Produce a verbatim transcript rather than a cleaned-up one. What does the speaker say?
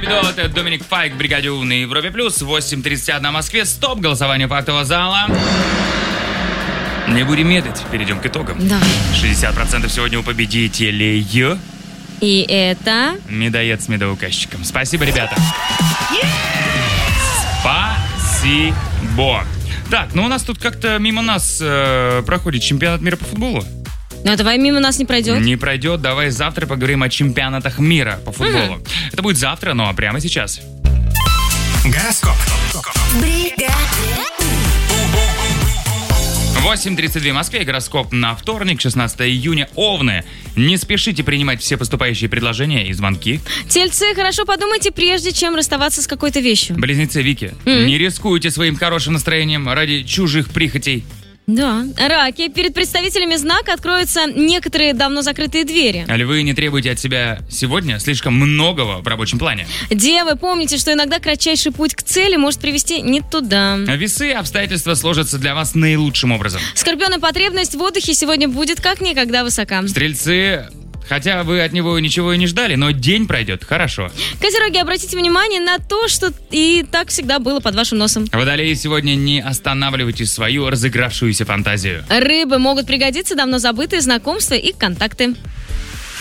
Бедол, это Доминик Файк в бригаде У на Европе Плюс. восемь тридцать один в Москве. Стоп, голосование фактового зала. Не будем медлить, перейдем к итогам. Давай. шестьдесят процентов сегодня у победителей. И это... Медоед с медоуказчиком. Спасибо, ребята. Спасибо. Так, ну у нас тут как-то мимо нас э, проходит чемпионат мира по футболу. Ну, давай мимо нас не пройдет. Не пройдет. Давай завтра поговорим о чемпионатах мира по футболу. Угу. Это будет завтра, ну а прямо сейчас. Гороскоп. восемь тридцать два в Москве. Гороскоп на вторник, шестнадцатое июня. Овны. Не спешите принимать все поступающие предложения и звонки. Тельцы, хорошо подумайте, прежде чем расставаться с какой-то вещью. Близнецы, Вики, mm-hmm. не рискуйте своим хорошим настроением ради чужих прихотей. Да. Раки, перед представителями знака откроются некоторые давно закрытые двери. Львы, не требуйте от себя сегодня слишком многого в рабочем плане. Девы, помните, что иногда кратчайший путь к цели может привести не туда. Весы, обстоятельства сложатся для вас наилучшим образом. Скорпионы, потребность в отдыхе сегодня будет как никогда высока. Стрельцы, хотя вы от него ничего и не ждали, но день пройдет хорошо. Козероги, обратите внимание на то, что и так всегда было под вашим носом. Водолеи, сегодня не останавливайте свою разыгравшуюся фантазию. Рыбы, могут пригодиться давно забытые знакомства и контакты.